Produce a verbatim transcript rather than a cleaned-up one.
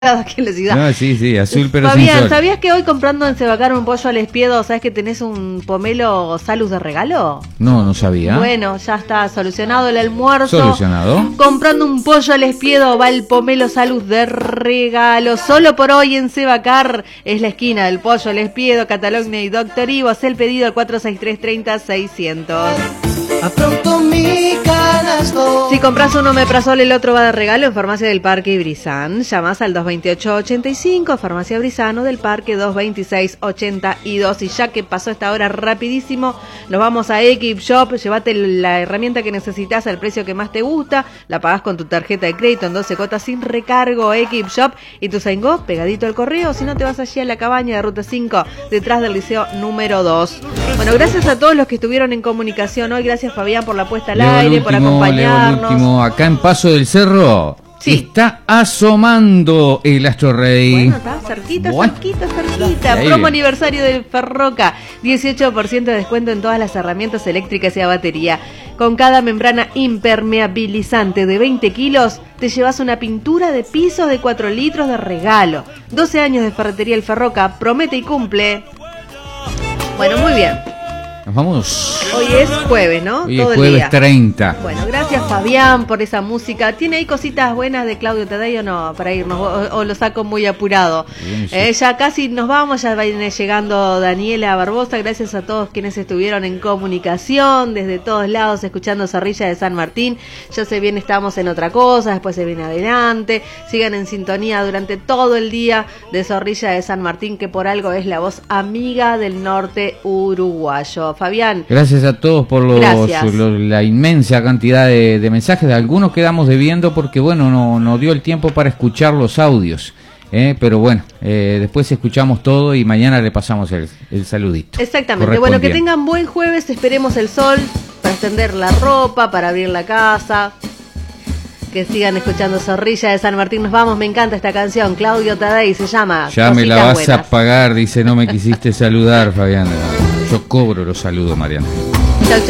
Aquí en la ciudad. No, sí, sí, azul pero Fabián, sin sol. ¿sabías que hoy comprando en Sebacar un pollo al espiedo, sabes que tenés un pomelo Salus de regalo? No, no sabía. Bueno, ya está solucionado el almuerzo. Solucionado. Comprando un pollo al espiedo va el pomelo Salus de regalo. Solo por hoy en Sebacar es la esquina del pollo al espiedo, Catalognia y Doctor Ivo. Haz el pedido al cuatro seis tres, treinta, seiscientos. A pronto mi canasto. Si compras un omeprazol, el otro va de regalo en Farmacia del Parque y Brizán. Llamás al dos veintiocho ochenta y cinco, Farmacia Brizano del Parque dos veintiséis ochenta y dos. Y ya que pasó esta hora rapidísimo, nos vamos a Equip Shop. Llévate la herramienta que necesitas al precio que más te gusta. La pagás con tu tarjeta de crédito en doce cuotas sin recargo. Equip Shop y tu Saingó pegadito al correo. Si no, te vas allí a la cabaña de Ruta cinco, detrás del liceo número dos. Bueno, gracias a todos los que estuvieron en comunicación hoy. Gracias, Fabián, por la puesta al Leo aire, último, por acompañarnos. Leo el último. Acá en Paso del Cerro Sí. está asomando el Astro Rey. Bueno, está cerquita, Bueno. cerquita, cerquita. Ahí Promo bien. aniversario del Ferroca. dieciocho por ciento de descuento en todas las herramientas eléctricas y a batería. Con cada membrana impermeabilizante de veinte kilos, te llevas una pintura de pisos de cuatro litros de regalo. doce años de ferretería El Ferroca. Promete y cumple. Bueno, muy bien. Nos vamos. Hoy es jueves, ¿no? Hoy Todo es el jueves día. treinta. Bueno, gracias, Fabián, por esa música. ¿Tiene ahí cositas buenas de Claudio Tadei o no? Para irnos, o, o lo saco muy apurado. Bien, sí. Eh, ya casi nos vamos, ya viene llegando Daniela Barbosa. Gracias a todos quienes estuvieron en comunicación, desde todos lados, escuchando Zorrilla de San Martín. Ya se viene, estamos en otra cosa, después se viene adelante. Sigan en sintonía durante todo el día de Zorrilla de San Martín, que por algo es la voz amiga del norte uruguayo. Fabián. Gracias a todos por los, Gracias. los- la inmensa cantidad de, de mensajes. De algunos quedamos debiendo porque, bueno, no, no dio el tiempo para escuchar los audios. ¿eh? Pero bueno, eh, después escuchamos todo y mañana le pasamos el, el saludito. Exactamente. Bueno, que tengan buen jueves. Esperemos el sol para extender la ropa, para abrir la casa. Que sigan escuchando Zorrilla de San Martín. Nos vamos, me encanta esta canción. Claudio Tadei se llama. Ya me la Cositas vas Buenas. a pagar, dice, no me quisiste saludar, Fabián. Yo cobro los saludos, Mariana.